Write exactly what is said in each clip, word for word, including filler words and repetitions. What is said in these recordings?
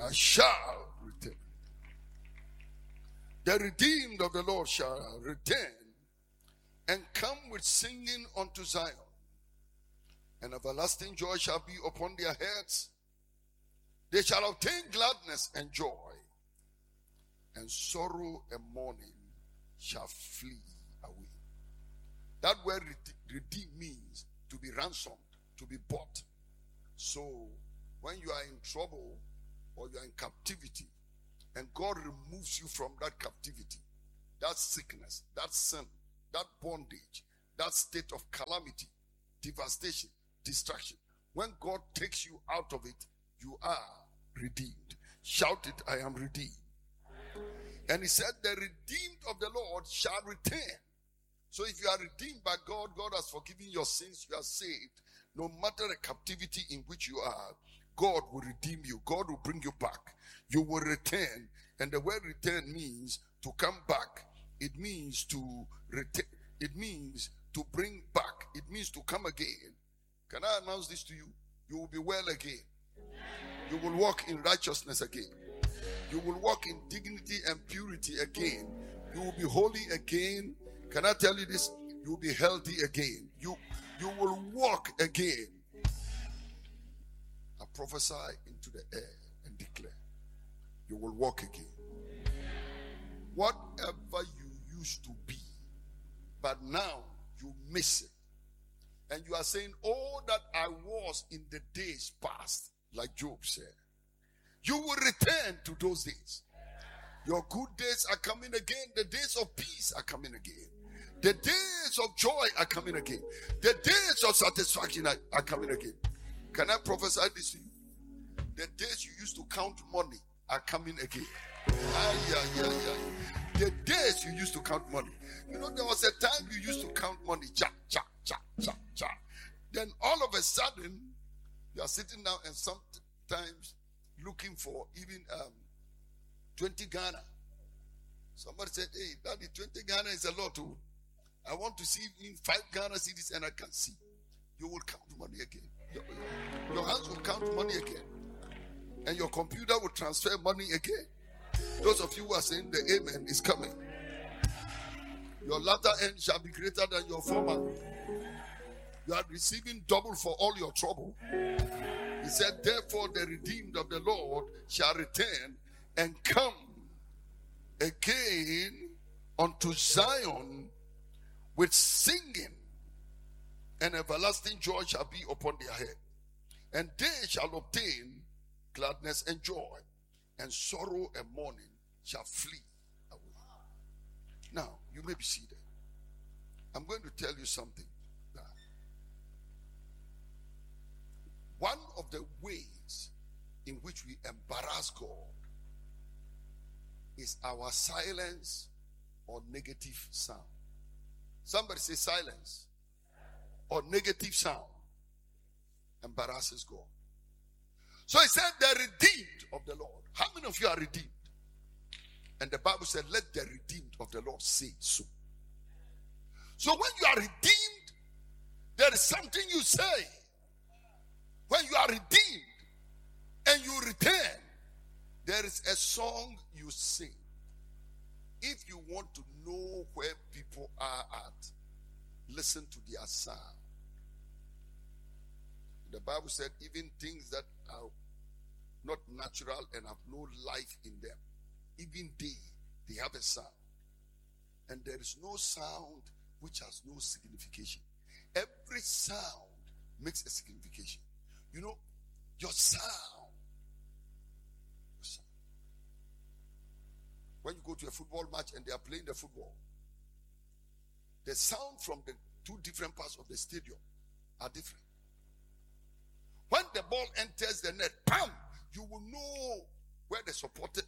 I shall return. The redeemed of the Lord shall return and come with singing unto Zion. And everlasting joy shall be upon their heads. They shall obtain gladness and joy, and sorrow and mourning shall flee away. That word redeem means to be ransomed, to be bought. So when you are in trouble or you are in captivity, and God removes you from that captivity, that sickness, that sin, that bondage, that state of calamity, devastation, destruction, when God takes you out of it, you are redeemed. Shout it, I am redeemed. And he said, the redeemed of the Lord shall return. So if you are redeemed by God, God has forgiven your sins, you are saved. No matter the captivity in which you are, God will redeem you. God will bring you back. You will return. And the word return means to come back. It means to return. It means to bring back. It means to come again. Can I announce this to you? You will be well again. You will walk in righteousness again. You will walk in dignity and purity again. You will be holy again. Can I tell you this? You will be healthy again. You, you will walk again. I prophesy into the air and declare, you will walk again. Whatever you used to be, but now you miss it. And you are saying, all that I was in the days past, like Job said, you will return to those days. Your good days are coming again. The days of peace are coming again. The days of joy are coming again. The days of satisfaction are, are coming again. Can I prophesy this to you? The days you used to count money are coming again. Ah, yeah, yeah, yeah. The days you used to count money. You know, there was a time you used to count money. Cha, cha, cha, cha, cha. Then all of a sudden, you are sitting down and sometimes looking for even um, twenty Ghana. Somebody said, hey, Daddy, twenty Ghana is a lot too. I want to see in five Ghana cities and I can see. You will count money again. Your, your hands will count money again. And your computer will transfer money again. Those of you who are saying the amen is coming. Your latter end shall be greater than your former. You are receiving double for all your trouble. He said, therefore the redeemed of the Lord shall return and come again unto Zion with singing, and everlasting joy shall be upon their head. And they shall obtain gladness and joy, and sorrow and mourning shall flee away. Now, you may be seated. I'm going to tell you something. One of the ways in which we embarrass God is our silence or negative sound. Somebody say silence or negative sound embarrasses God. So he said, the redeemed of the Lord. How many of you are redeemed? And the Bible said, let the redeemed of the Lord say so. So when you are redeemed, there is something you say. When you are redeemed and you return, there is a song you sing. If you want to know where people are at, listen to their sound. The Bible said even things that are not natural and have no life in them, even they, they have a sound. And there is no sound which has no signification. Every sound makes a signification. You know, your sound. Your sound. When you go to a football match and they are playing the football, the sound from the two different parts of the stadium are different. When the ball enters the net, bam, you will know where the supporters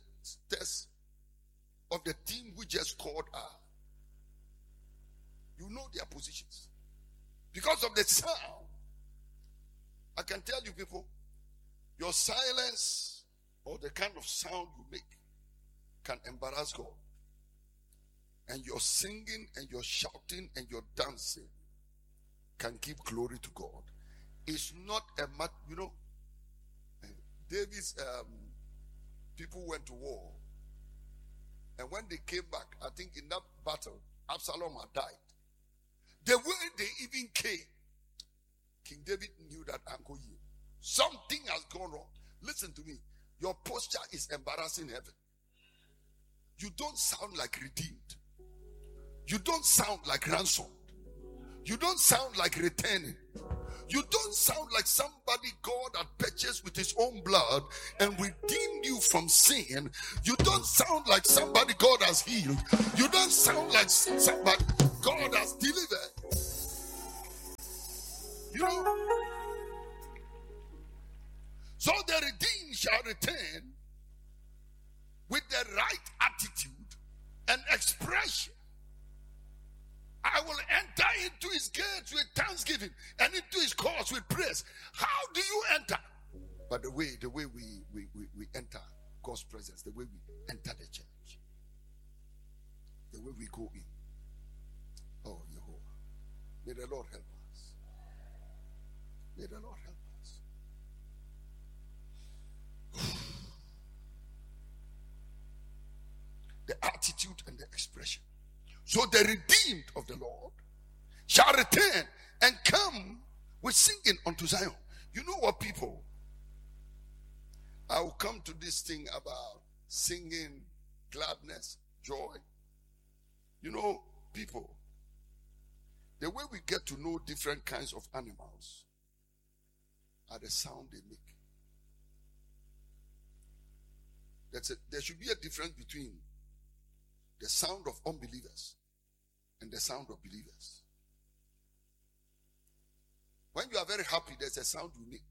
of the team which just scored are. You know their positions. Because of the sound. I can tell you people, your silence or the kind of sound you make can embarrass God. And your singing and your shouting and your dancing can give glory to God. It's not a matter, you know, David's um, people went to war. And when they came back, I think in that battle, Absalom had died. The way they even came, King David knew that Uncle Ye, something has gone wrong. Listen to me. Your posture is embarrassing heaven. You don't sound like redeemed. You don't sound like ransomed. You don't sound like returning. You don't sound like somebody God had purchased with his own blood and redeemed you from sin. You don't sound like somebody God has healed. You don't sound like somebody God has delivered. You know? So the redeemed shall return with the right attitude and expression. I will enter into his gates with thanksgiving and into his courts with praise. How do you enter? But the way, the way we, we, we, we enter God's presence, the way we enter the church, the way we go in. Oh, Jehovah. May the Lord help us. May the Lord help us. The attitude and the expression. So the redeemed of the Lord shall return and come with singing unto Zion. You know what, people? I will come to this thing about singing, gladness, joy. You know, people, the way we get to know different kinds of animals are the sound they make. That's a, there should be a difference between the sound of unbelievers and the sound of believers. When you are very happy, there's a sound you make.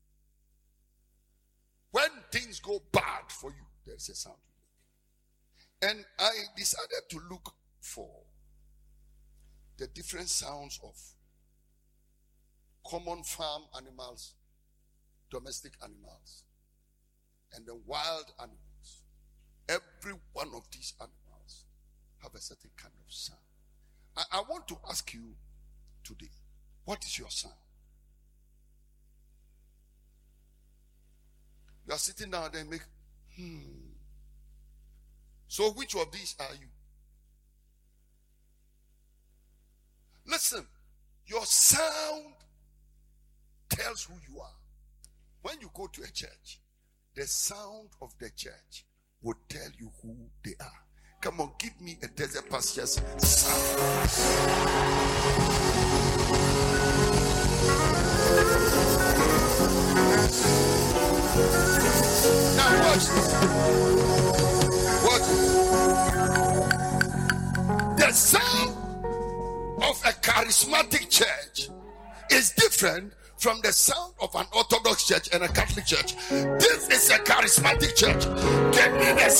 When things go bad for you, there's a sound you make. And I decided to look for the different sounds of common farm animals, domestic animals, and the wild animals. Every one of these animals have a certain kind of sound. I, I want to ask you today, what is your sound? You are sitting down there and make, hmm. So which of these are you? Listen, your sound tells who you are. When you go to a church, the sound of the church will tell you who they are. Come on, give me a desert pastures sound. Now watch this. Watch this. The sound of a charismatic church is different from the sound of an Orthodox church and a Catholic church. This is a charismatic church. Give me the